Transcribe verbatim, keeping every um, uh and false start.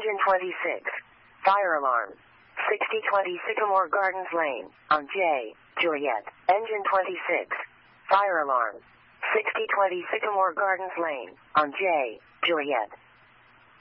Engine twenty-six. Fire alarm. sixty twenty Sycamore Gardens Lane, on J, Juliet. Engine twenty-six. Fire alarm. sixty twenty Sycamore Gardens Lane, on J, Juliet.